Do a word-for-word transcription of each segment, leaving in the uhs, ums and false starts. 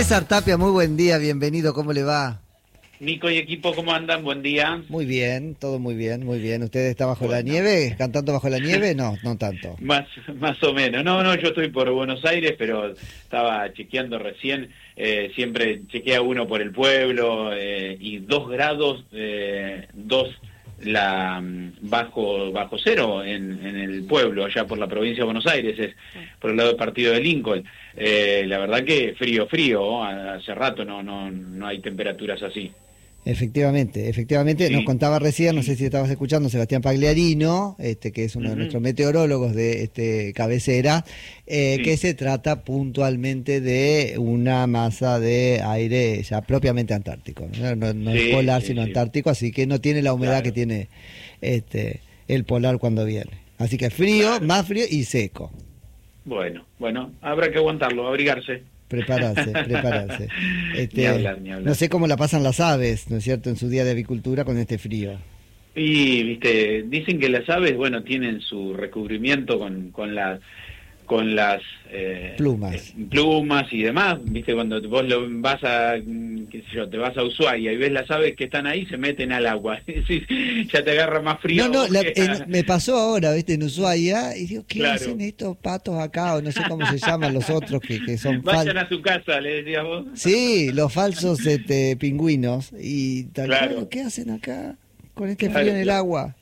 César Tapia, muy buen día, bienvenido, ¿cómo le va? Nico y equipo, ¿cómo andan? Buen día. Muy bien, todo muy bien, muy bien. ¿Usted está bajo Bueno. la nieve? ¿Cantando bajo la nieve? No, no tanto. Más, más o menos. No, no, yo estoy por Buenos Aires, pero estaba chequeando recién. Eh, siempre chequea uno por el pueblo eh, y dos grados, eh, dos la bajo bajo cero en, en el pueblo, allá por la provincia de Buenos Aires, es por el lado del partido de Lincoln. Eh, la verdad que frío, frío. Hace rato no, no, no hay temperaturas así. Efectivamente, efectivamente, Sí. nos contaba recién, no sé si estabas escuchando, Sebastián Pagliarino, este, que es uno Uh-huh. de nuestros meteorólogos de este cabecera, eh, Sí. que se trata puntualmente de una masa de aire ya propiamente antártico, no, no, no Sí, es polar sí, sino sí. antártico, así que no tiene la humedad Claro. que tiene este el polar cuando viene. Así que frío, Claro. más frío y seco. Bueno, bueno, habrá que aguantarlo, abrigarse. Prepararse, prepararse. Este, Ni hablar, ni hablar. No sé cómo la pasan las aves, ¿no es cierto?, en su día de avicultura con este frío. Y, viste, dicen que las aves, bueno, tienen su recubrimiento con, con las con las eh, Plumas. eh, plumas y demás, viste, cuando vos lo vas a, mm, qué sé yo, te vas a Ushuaia y ves las aves que están ahí, se meten al agua. Sí, ya te agarra más frío. No, no, la- que en- a- me pasó ahora, ¿viste?, en Ushuaia, y digo, ¿qué Claro. hacen estos patos acá? O no sé cómo se llaman los otros que, que son Vayan falsos. a su casa, le decías vos. Sí, los falsos este, pingüinos. Y tal Claro. cual, ¿qué hacen acá con este Claro, frío en el claro. agua?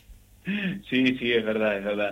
Sí, sí, es verdad, es verdad.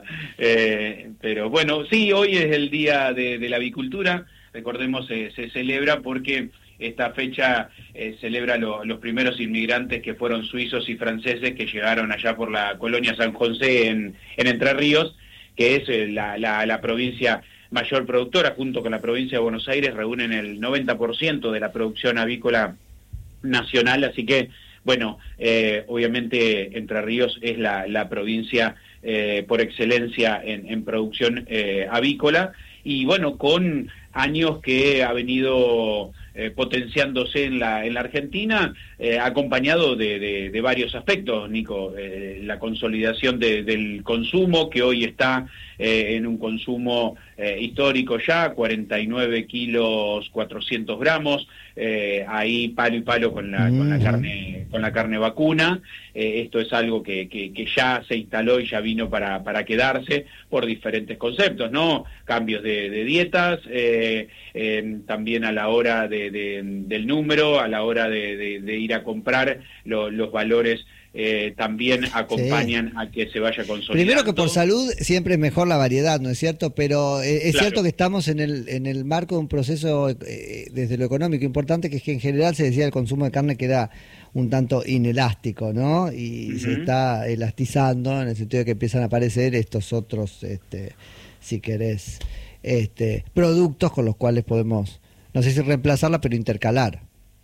Eh, pero bueno, sí, hoy es el Día de, de la Avicultura, recordemos, eh, se celebra porque esta fecha eh, celebra lo- los primeros inmigrantes que fueron suizos y franceses que llegaron allá por la colonia San José en, en Entre Ríos, que es eh, la, la, la provincia mayor productora, junto con la provincia de Buenos Aires, reúnen el noventa por ciento de la producción avícola nacional, así que bueno, eh, obviamente Entre Ríos es la, la provincia eh, por excelencia en, en producción eh, avícola y bueno, con años que ha venido eh, potenciándose en la, en la Argentina, eh, acompañado de, de, de varios aspectos, Nico, eh, la consolidación de, del consumo, que hoy está eh, en un consumo eh, histórico ya, cuarenta y nueve kilos, cuatrocientos gramos, eh, ahí palo y palo con la, con la Ujú. carne, con la carne vacuna. Eh, esto es algo que, que, que ya se instaló y ya vino para, para quedarse por diferentes conceptos, ¿no? Cambios de, de dietas, eh, eh, también a la hora de, de, del número, a la hora de, de, de ir a comprar, lo, los valores eh, también acompañan sí. a que se vaya consolidando. Primero que por salud siempre es mejor la variedad, ¿no es cierto? Pero eh, es Claro. cierto que estamos en el, en el marco de un proceso eh, desde lo económico importante, que es que en general se decía el consumo de carne queda un tanto inelástico, ¿no? Y uh-huh. se está elastizando en el sentido de que empiezan a aparecer estos otros, este, si querés, este, productos con los cuales podemos, no sé si reemplazarla, pero intercalar.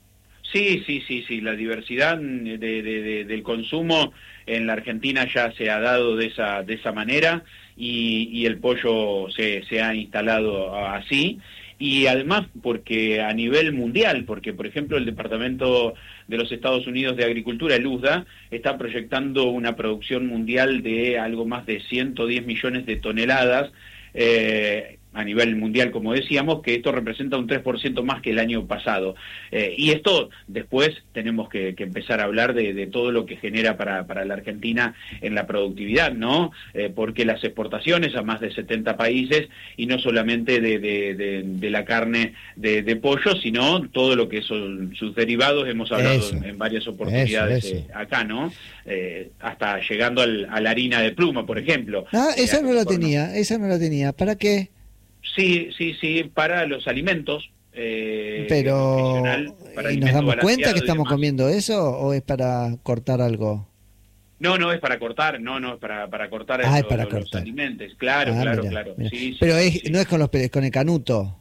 Sí, sí, sí, sí, la diversidad de, de, de, del consumo en la Argentina ya se ha dado de esa, de esa manera y, y el pollo se, se ha instalado así. Y además porque a nivel mundial, porque por ejemplo el Departamento de los Estados Unidos de Agricultura, el U S D A, está proyectando una producción mundial de algo más de ciento diez millones de toneladas, eh, a nivel mundial, como decíamos, que esto representa un tres por ciento más que el año pasado. Eh, y esto después tenemos que, que empezar a hablar de, de todo lo que genera para, para la Argentina en la productividad, ¿no? Eh, porque las exportaciones a más de setenta países, y no solamente de, de, de, de la carne de, de pollo, sino todo lo que son sus derivados, hemos hablado en, en varias oportunidades eso, eso. Eh, acá, ¿no? Eh, hasta llegando al, a la harina de pluma, por ejemplo. Ah, esa eh, no la tenía, esa no la tenía. ¿Para qué? Sí, sí, sí, para los alimentos. Eh, Pero, para ¿y nos damos cuenta que estamos demás. comiendo eso o es para cortar algo? No, no es para cortar, no, no es para, para cortar, ah, el, es para lo, cortar. los alimentos, claro, ah, claro, mirá, claro. Mirá. Sí, Pero sí, es, sí. no es con los con el canuto.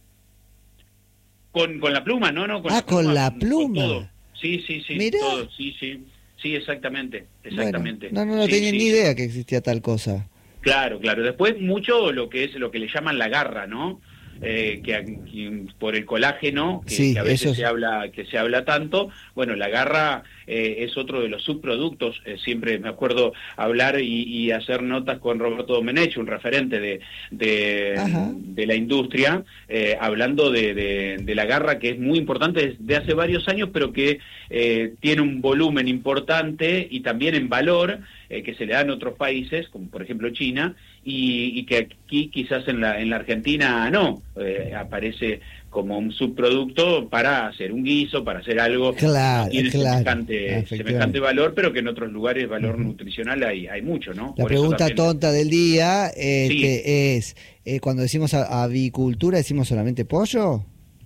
Con, con la pluma, no, no, con ah, la pluma. con la Con, pluma. con todo. Sí, sí, sí, Mirá. todo, sí, sí. Sí, exactamente, exactamente. Bueno, no, no, no sí, tenía sí. ni idea que existía tal cosa. Claro, claro. Después mucho lo que es lo que le llaman la garra, ¿no? eh, que, que por el colágeno, que, sí, que a veces eso es... se habla que se habla tanto. Bueno, la garra eh, es otro de los subproductos. Eh, siempre me acuerdo hablar y, y hacer notas con Roberto Domenech, un referente de, de, de la industria, eh, hablando de, de, de la garra, que es muy importante desde hace varios años, pero que eh, tiene un volumen importante y también en valor, eh, que se le da en otros países, como por ejemplo China, y, y que aquí quizás en la, en la Argentina no, eh, aparece como un subproducto para hacer un guiso, para hacer algo claro, que tiene claro, semejante, semejante valor, pero que en otros lugares valor uh-huh. nutricional hay, hay mucho, ¿no? La Por pregunta también... tonta del día este, sí. es, eh, cuando decimos avicultura, ¿decimos solamente pollo?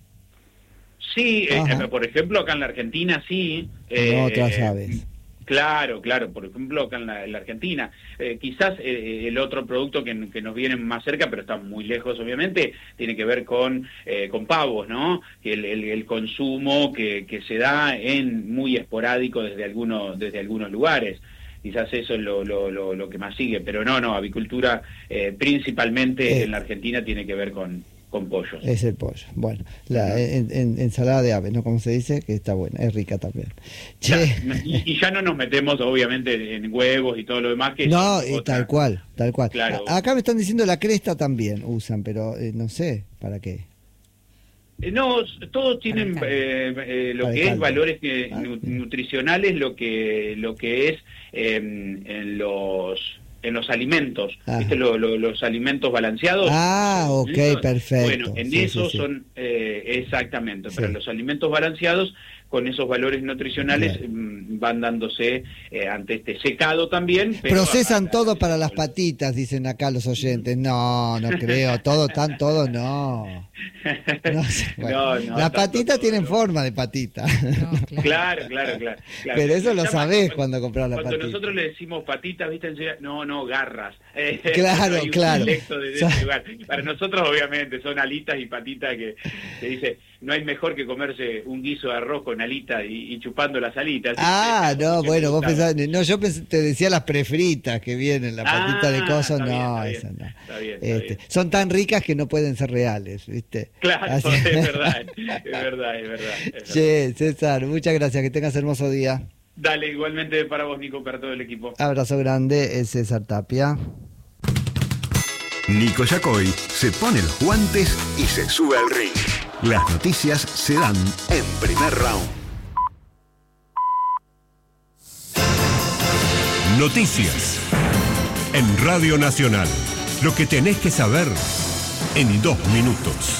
Sí, eh, por ejemplo, acá en la Argentina sí. Eh, no otras aves. Claro, claro, por ejemplo, acá en la, en la Argentina. Eh, quizás eh, el otro producto que, que nos viene más cerca, pero está muy lejos, obviamente, tiene que ver con, eh, con pavos, ¿no? El, el, el consumo que, que se da en muy esporádico desde algunos, desde algunos lugares. Quizás eso es lo, lo, lo, lo que más sigue, pero no, no, avicultura eh, principalmente eh. en la Argentina tiene que ver con... con pollos. Es el pollo. Bueno, la en, en, ensalada de aves, ¿no? Como se dice, que está buena, es rica también. Ya, y, y ya no nos metemos, obviamente, en huevos y todo lo demás. Que no, eh, tal cual, tal cual. Claro. A, acá me están diciendo la cresta también usan, pero eh, no sé, ¿para qué? Eh, no, todos tienen eh, eh, lo que es valores eh, ah, nutricionales, lo que, lo que es eh, en los... en los alimentos, ¿viste? Lo, lo, los alimentos balanceados. Ah, ok, ¿listo? Perfecto. Bueno, en sí, eso sí, son, eh, exactamente, sí. Para los alimentos balanceados, con esos valores nutricionales, claro. van dándose eh, ante este secado también. Pero procesan a, a, todo a, para las patitas, dicen acá los oyentes. No, no creo, todo tan, todo no. No, bueno. no, no las patitas tienen no. forma de patita. No, claro. claro, claro, claro. Pero eso lo sabés cuando, cuando compras la patita. Cuando nosotros le decimos patitas, ¿viste? No, no, garras. Claro, hay claro. Un de, de ese lugar. Para nosotros, obviamente, son alitas y patitas que se dice, no hay mejor que comerse un guiso de arroz con alita y, y chupando las alitas. Ah, no, bueno, vos pensás, no, yo pensé, te decía las prefritas que vienen, la patita ah, de coso, no, esas no. Está bien, está este, bien. Son tan ricas que no pueden ser reales, ¿viste? Claro, Así... es verdad, es verdad, es verdad. Es che, verdad. César, muchas gracias, que tengas hermoso día. Dale, igualmente para vos, Nico, para todo el equipo. Abrazo grande, es César Tapia. Nico Yacoy se pone los guantes y se sube al ring. Las noticias se dan en primer round. Noticias en Radio Nacional. Lo que tenés que saber en dos minutos.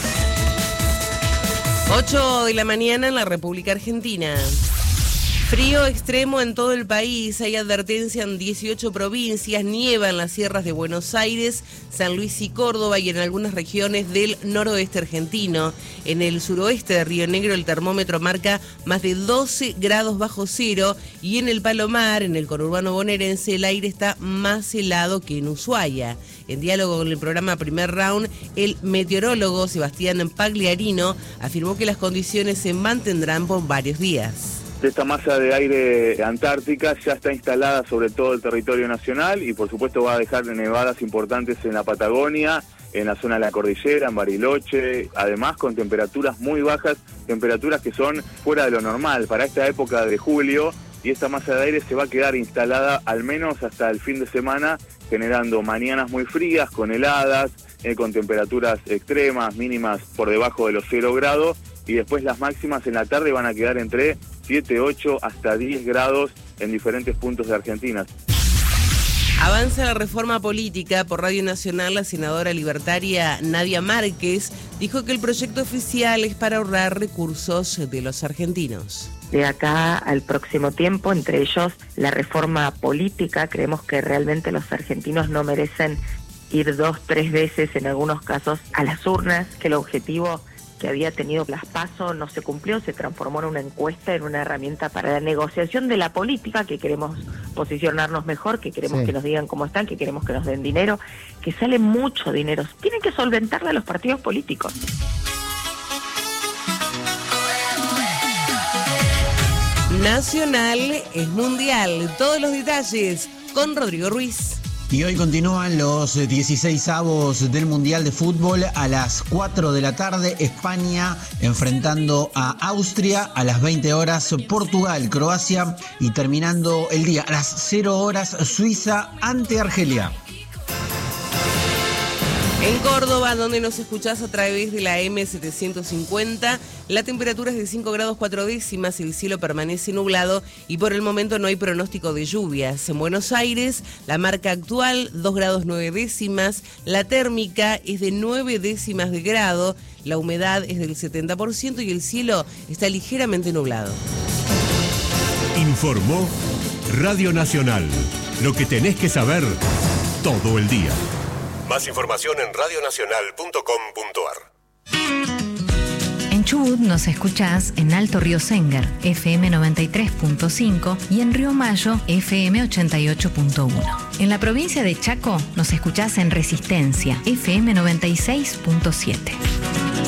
ocho de la mañana en la República Argentina. Frío extremo en todo el país, hay advertencia en dieciocho provincias, nieva en las sierras de Buenos Aires, San Luis y Córdoba y en algunas regiones del noroeste argentino. En el suroeste de Río Negro el termómetro marca más de doce grados bajo cero y en el Palomar, en el conurbano bonaerense, el aire está más helado que en Ushuaia. En diálogo con el programa Primer Round, el meteorólogo Sebastián Pagliarino afirmó que las condiciones se mantendrán por varios días. Esta masa de aire antártica ya está instalada sobre todo el territorio nacional y por supuesto va a dejar nevadas importantes en la Patagonia, en la zona de la cordillera, en Bariloche, además con temperaturas muy bajas, temperaturas que son fuera de lo normal para esta época de julio, y esta masa de aire se va a quedar instalada al menos hasta el fin de semana, generando mañanas muy frías, con heladas, eh, con temperaturas extremas, mínimas por debajo de los cero grados, y después las máximas en la tarde van a quedar entre siete, ocho hasta diez grados en diferentes puntos de Argentina. Avanza la reforma política. Por Radio Nacional, la senadora libertaria Nadia Márquez dijo que el proyecto oficial es para ahorrar recursos de los argentinos. De acá al próximo tiempo, entre ellos la reforma política, creemos que realmente los argentinos no merecen ir dos, tres veces en algunos casos a las urnas, que el objetivo que había tenido las PASO no se cumplió, se transformó en una encuesta, en una herramienta para la negociación de la política, que queremos posicionarnos mejor, que queremos sí. que nos digan cómo están, que queremos que nos den dinero, que sale mucho dinero, tienen que solventarla a los partidos políticos. Nacional es mundial, todos los detalles con Rodrigo Ruiz. Y hoy continúan los dieciseisavos del Mundial de Fútbol. A las cuatro de la tarde, España enfrentando a Austria. A las veinte horas, Portugal, Croacia. Y terminando el día a las cero horas, Suiza ante Argelia. En Córdoba, donde nos escuchás a través de la eme setecientos cincuenta, la temperatura es de cinco grados cuatro décimas, el cielo permanece nublado y por el momento no hay pronóstico de lluvias. En Buenos Aires, la marca actual, dos grados nueve décimas, la térmica es de nueve décimas de grado, la humedad es del setenta por ciento y el cielo está ligeramente nublado. Informó Radio Nacional, lo que tenés que saber todo el día. Más información en radio nacional punto com punto a r. En Chubut nos escuchás en Alto Río Sénger, efe eme noventa y tres punto cinco y en Río Mayo, efe eme ochenta y ocho punto uno. En la provincia de Chaco nos escuchás en Resistencia, efe eme noventa y seis punto siete.